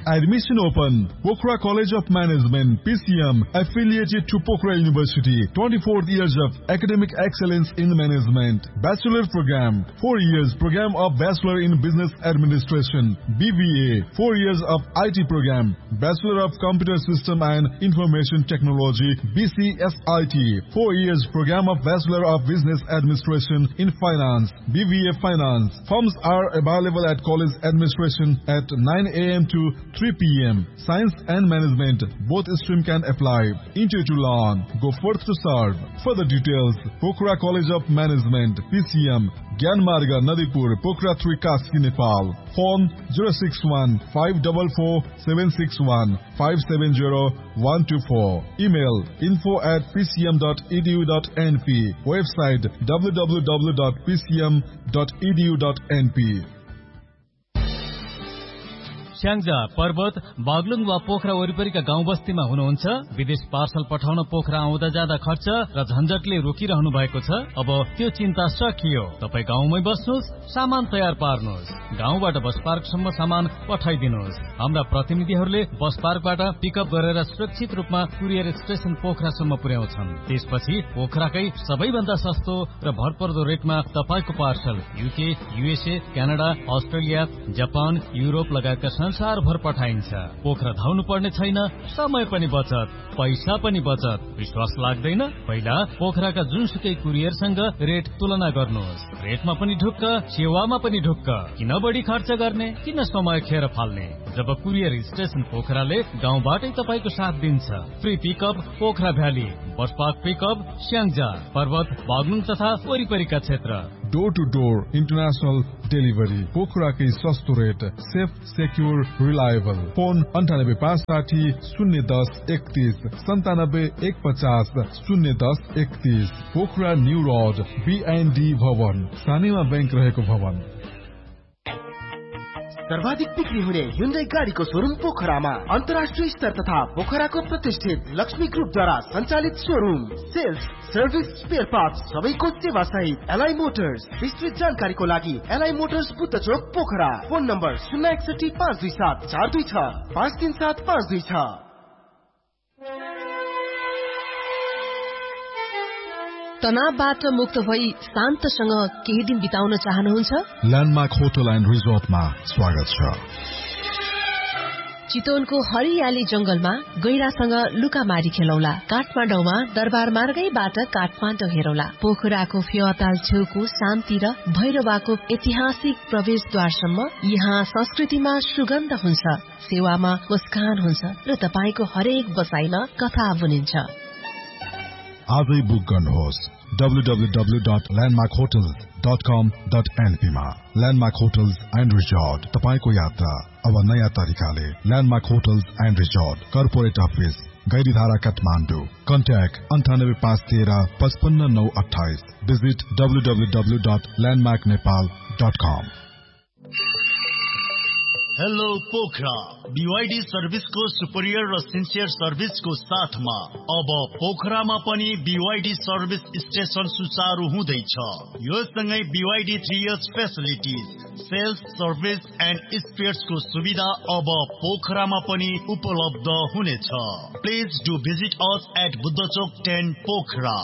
Admission open. Pokhara College of Management, PCM, affiliated to Pokhara University. 24 years of academic excellence in management. Bachelor program, 4 years program of Bachelor in Business Administration. BBA, 4 years of IT program. Bachelor of Computer System and Information Technology. BCSIT, 4 years program of Bachelor of Business Administration in Finance. BBA Finance. Forms are available at college administration at 9 a.m. to 3 p.m. Science and Management, both stream can apply. Intake to learn, go forth to serve. Further details, Pokhara College of Management, PCM, Gyanmarga, Nadipur, Pokhara 3, Kaski, Nepal. Phone 061-544-761-570-124. Email info@pcm.edu.np. Website www.pcm.edu.np. Syangja, पर्वत, बागलुङ वा पोखरा वरिपरिका गाउँ बस्तीमा हुनुहुन्छ? विदेश parcel पठाउन पोखरा आउँदा जाँदा खर्च र झन्झटले रोकिरहनु भएको छ? अब त्यो चिन्ता सकियो। तपाई गाउँमै बस्नुहोस्, सामान तयार पार्नुहोस्, गाउँबाट बस पार्कसम्म सामान पठाइदिनुहोस्। हाम्रा प्रतिनिधिहरूले बस पार्कबाट पिकअप गरेर सुरक्षित रूपमा कुरियर स्टेशन पोखरासम्म पुर्याउँछन्। त्यसपछि पोखराकै सबैभन्दा सस्तो र भरपर्दो रेटमा तपाईको parcel UK, USA, Canada, Australia, Japan, Europe लगायतका संसारभर पठाइन्छ। पोखरा धाउनु पर्ने छैन, समय पनि बचत, पैसा पनि बचत। विश्वास लाग्दैन? पहिला पोखराका जुनसुकै कुरियरसँग रेट तुलना गर्नुहोस्। रेटमा पनि ढुक्क, सेवामा पनि ढुक्क। किन बढी खर्च गर्ने, किन समय खेर फाल्ने? जब कुरियर स्टेशन पोखराले गाउँबाटै तपाईको साथ दिन्छ। Free pickup Pokhara valley, bus park pickup Syangja, पर्वत, बागलुङ तथा वरिपरिका क्षेत्र। Door two door international delivery, Pokhara की सस्तो rate, safe, secure, reliable. Phone 9856 010 31 97 150 010 31। Pokhara new road, B&D भवन, सानीमा बैंक रहेको भवन। सर्वाधिक बिक्री हुने Hyundai गाडीको शोरूम पोखरामा, अन्तर्राष्ट्रिय स्तर तथा पोखराको प्रतिष्ठित लक्ष्मी ग्रुपद्वारा सञ्चालित showroom. Sales, service, spare parts सबैको सेवा सहित एलआई मोटर्स। विस्तृत जानकारीको लागि एलआई मोटर्स बुद्ध चोक पोखरा। Phone number 061 527 426 537 526। तनावबाट मुक्त भई शान्तसँग केही दिन बिताउन चाहनुहुन्छ? ल्यान्डमार्क होटल एन्ड रिजोर्टमा स्वागत छ। चितवनको हरियाली जंगलमा गैरासँग लुकामारी खेलौला। काठमाडौँमा दरबार मार्गैबाट काठमाडौँ हेरौला। पोखराको फेवाताल छेउको शान्ति र भैरवाको ऐतिहासिक प्रवेशद्वारसम्म यहाँ संस्कृतिमा सुगन्ध हुन्छ, सेवामा मुस्कान हुन्छ र तपाईको हरेक बसाइमा कथा बुनिन्छ। आजै बुक गर्नुहोस् www.landmarkhotels.com.np मा। ल्यान्डमार्क होटल्स एन्ड रिजोर्ट, तपाईको यात्रा अब नयाँ तरिकाले। Landmark hotels and resort, corporate office, Gairidhara, Kathmandu. Contact 985113 55928। Visit www.landmarknepal.com। Hello Pokhara, BYD सर्भिसको superior र सिन्सियर सर्भिसको साथमा अब पोखरामा पनि BYD सर्भिस स्टेशन सुचारू हुँदैछ। यो सँगै BYD 3 years facilities, sales, service and स्पेयर्सको सुविधा अब पोखरामा पनि उपलब्ध हुनेछ। Please do visit us at Buddha चोक 10 पोखरा।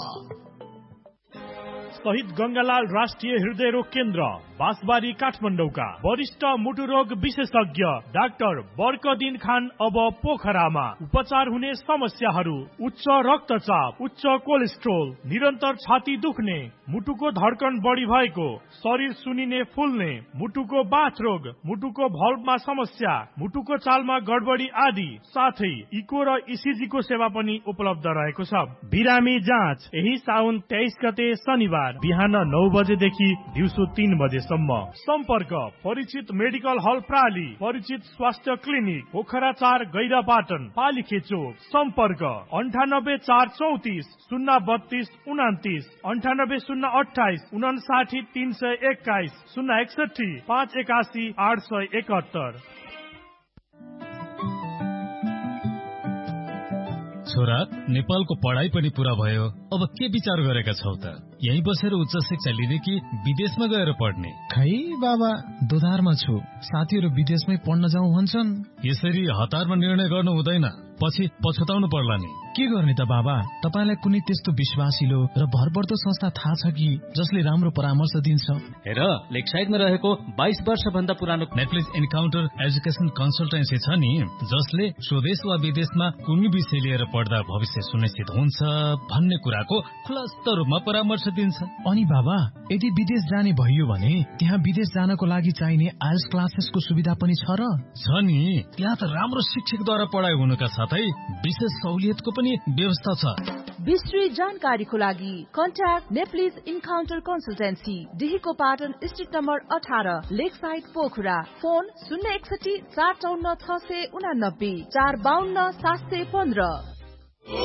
शहीद गंगालाल राष्ट्रिय हृदय रोग केन्द्र, बाँसबारी, काठमाडौँका वरिष्ठ मुटु रोग विशेषज्ञ डाक्टर बर्कदिन खान अब पोखरामा। उपचार हुने समस्याहरू: उच्च रक्तचाप, उच्च कोलेस्ट्रोल, निरन्तर छाती दुख्ने, मुटुको धड्कन बढी भएको, शरीर सुनिने फुल्ने, मुटुको बाथ रोग, मुटुको भल्भमा समस्या, मुटुको चालमा गडबडी आदि, साथै इको र ECG को सेवा पनि उपलब्ध रहेको छ। बिरामी जाँच यही साउन 23 गते शनिबार बिहान 9 बजेदेखि दिउँसो 3 बजेसम्म। सम्पर्क परिचित मेडिकल हल प्राली, परिचित स्वास्थ्य क्लिनिक पोखरा 4 गैरापाटन पालिखे चोक। सम्पर्क 98 434 032 29, 98 028 321, 061 581 871। छोरा, नेपालको पढाइ पनि पूरा भयो, अब के विचार गरेका छौ त? यही बसेर उच्च शिक्षा लिने कि विदेशमा गएर पढ्ने? खै बाबा, दोधारमा छु। साथीहरू विदेशमै पढ्न जाउँ भन्छन्। यसरी हतारमा निर्णय गर्नु हुँदैन, पछि पछुताउनु पर्ला नि। के गर्ने त बाबा, तपाईलाई कुनै त्यस्तो विश्वासिलो र भरपर्दो संस्था थाहा छ कि जसले राम्रो परामर्श दिन्छ? हेर, लेकसाइडमा रहेको 22 वर्ष भन्दा पुरानो नेप्लिज इन्काउन्टर एजुकेसन कन्सल्टेन्सी छ नि, जसले स्वदेश वा विदेशमा कुनै विषय लिएर पढ्दा भविष्य सुनिश्चित हुन्छ भन्ने कुराको खुलस्त रूपमा परामर्श दिन्छ। अनि बाबा, यदि विदेश जाने भइयो भने त्यहाँ विदेश जानको लागि चाहिने आइएल्स क्लासेसको सुविधा पनि छ र? छ नि, त्यहाँ त राम्रो शिक्षकद्वारा पढाइ हुनुका साथै विशेष सहुलियतको पनि व्यवस्था छ। विस्तृत जानकारीको लागि contact Nepalese encounter consultancy, डिहीको Patan street number 18, Lakeside Pokhara. Phone 061 454 689 452 715।